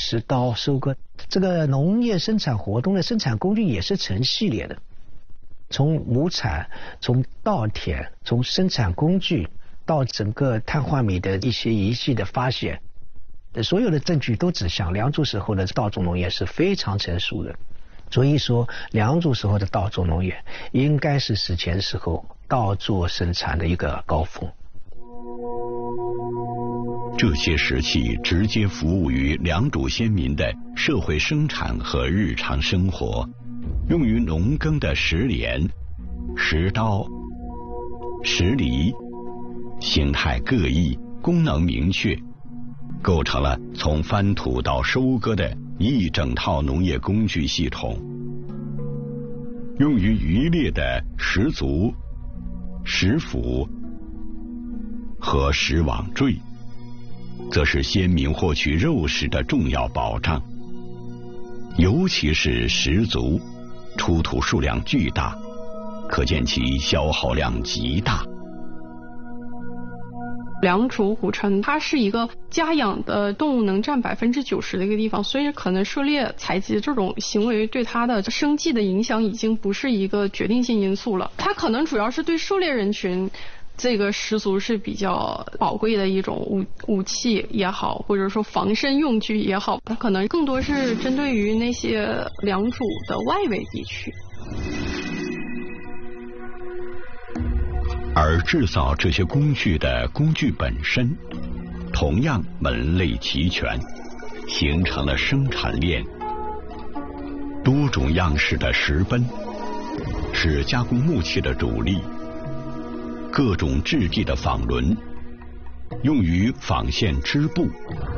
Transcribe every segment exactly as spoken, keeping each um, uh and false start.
石刀、收割。这个农业生产活动的生产工具也是成系列的，从亩产、从稻田、从生产工具到整个碳化米的一些仪器的发现，所有的证据都指向良渚时候的稻种农业是非常成熟的。所以说，良渚时候的稻种农业应该是史前时候稻作生产的一个高峰。 这些石器直接服务于良渚先民的社会生产和日常生活，用于农耕的石镰、石刀、石犁，形态各异，功能明确，构成了从翻土到收割的一整套农业工具系统。用于渔猎的石足、石斧和石网坠，则是先民获取肉食的重要保障。尤其是石足，出土数量巨大，可见其消耗量极大。 良渚古城它是一个家养的动物能占百分之九十的一个地方，所以可能狩猎采集这种行为对它的生计的影响已经不是一个决定性因素了。它可能主要是对狩猎人群，这个石足是比较宝贵的一种武武器也好，或者说防身用具也好，它可能更多是针对于那些良渚的外围地区。 而制造这些工具的工具本身，同样门类齐全，形成了生产链。多种样式的石奔是加工木器的主力，各种质地的纺轮用于纺线织布，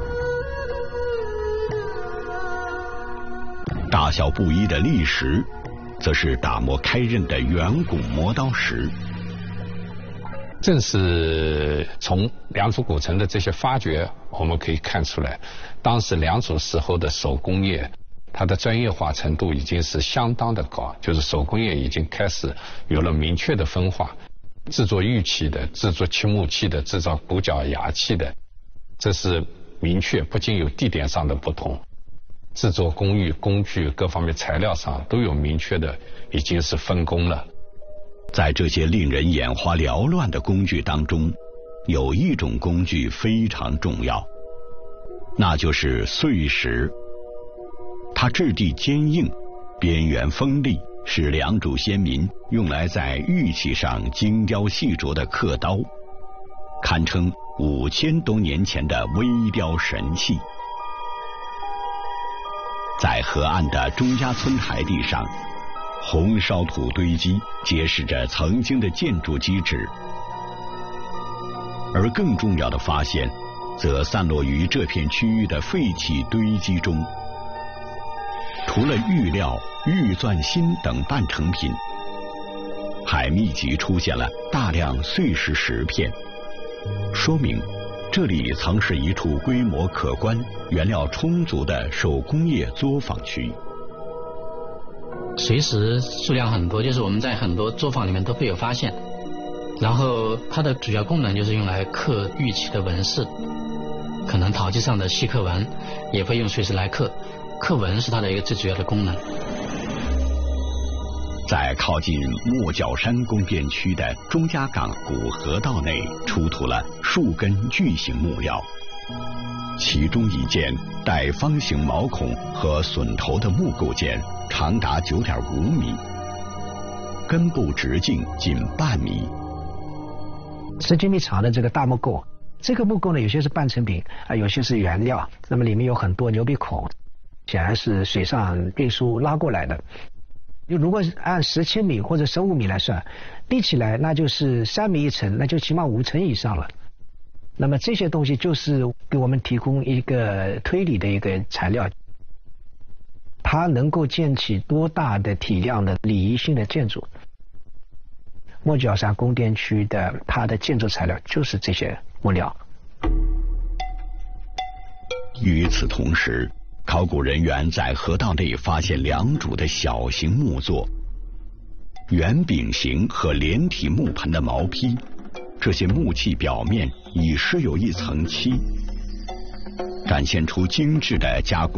大小不一的砾石则是打磨开刃的圆拱磨刀石。 正是从良渚古城的这些发掘，我们可以看出来，当时良渚时候的手工业，它的专业化程度已经是相当的高，就是手工业已经开始有了明确的分化，制作玉器的、制作漆木器的、制造骨角牙器的，这是明确，不仅有地点上的不同，制作工艺、工具各方面材料上都有明确的，已经是分工了。 在这些令人眼花缭乱的工具当中，有一种工具非常重要，那就是碎石。它质地坚硬，边缘锋利，是良渚先民用来在玉器上精雕细琢的刻刀，堪称五千多年前的微雕神器。在河岸的钟家村台地上，红烧土堆积揭示着曾经的建筑基址，而更重要的发现则散落于这片区域的废弃堆积中。除了玉料、玉钻芯等半成品，还密集出现了大量碎石石片，说明这里曾是一处规模可观、原料充足的手工业作坊区。 碎石数量很多，就是我们在很多作坊里面都会有发现。然后它的主要功能就是用来刻玉器的纹饰，可能陶器上的细刻纹也会用碎石来刻，刻纹是它的一个最主要的功能。 在靠近莫角山宫殿区的钟家港古河道内，出土了数根巨型木料，其中一件带方形毛孔和榫头的木构件长达 九点五米，根部直径仅半米。 十几米长的这个大木构，这个木构呢，有些是半成品啊，有些是原料，那么里面有很多牛鼻孔，显然是水上运输拉过来的。就如果按十千米或者十五米来算，立起来那就是三米一层，那就起码五层以上了。那么这些东西就是给我们提供一个推理的一个材料，它能够建起多大的体量的礼仪性的建筑。莫角山宫殿区的它的建筑材料就是这些木料。 与此同时，考古人员在河道内发现良渚的小型木座、圆饼形和连体木盆的毛坯，这些木器表面已施有一层漆，展现出精致的加工